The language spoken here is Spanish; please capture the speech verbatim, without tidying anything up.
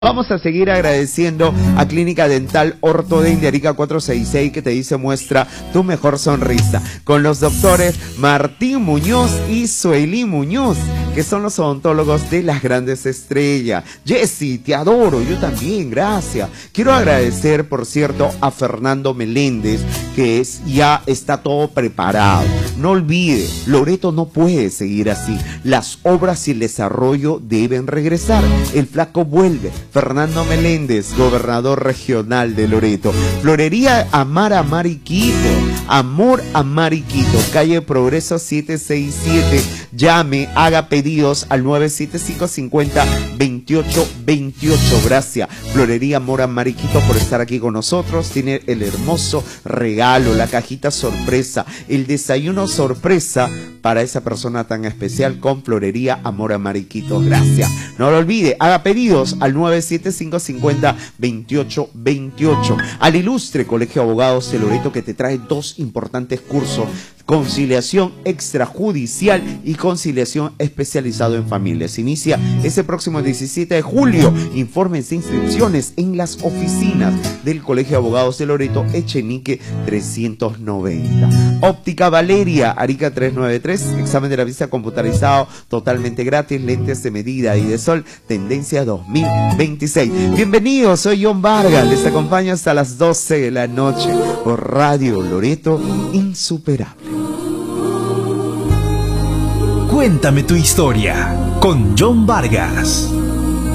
Vamos a seguir agradeciendo a Clínica Dental Ortoden de Arica cuatrocientos sesenta y seis que te dice muestra tu mejor sonrisa con los doctores Martín Muñoz y Sueli Muñoz, que son los odontólogos de las grandes estrellas. Jessy, te adoro, yo también, gracias. Quiero agradecer, por cierto, a Fernando Meléndez, que es, ya está todo preparado. No olvide, Loreto no puede seguir así. Las obras y el desarrollo deben regresar. El flaco vuelve. Fernando Meléndez, gobernador regional de Loreto. Florería Amar a Mariquito, Amor a Mariquito, calle Progreso setecientos sesenta y siete. Llame, haga pedidos al nueve siete cinco cinco cero, veintiocho veintiocho. Gracias, Florería Amor a Mariquito, por estar aquí con nosotros. Tiene el hermoso regalo, la cajita sorpresa, el desayuno sorpresa para esa persona tan especial con Florería Amor a Mariquito. Gracias. No lo olvide, haga pedidos al nueve siete cinco cinco cero, veintiocho veintiocho. Al ilustre Colegio de Abogados de Loreto, que te trae dos importantes cursos: conciliación extrajudicial y conciliación especializado en familias. Inicia ese próximo diecisiete de julio. Informes e inscripciones en las oficinas del Colegio de Abogados de Loreto, Echenique trescientos noventa. Óptica Valeria, Arica trescientos noventa y tres. Examen de la vista computarizado totalmente gratis. Lentes de medida y de sol, tendencia dos mil veintiséis. Bienvenidos, soy John Vargas. Les acompaño hasta las doce de la noche por Radio Loreto Insuperable. Cuéntame tu historia con John Vargas.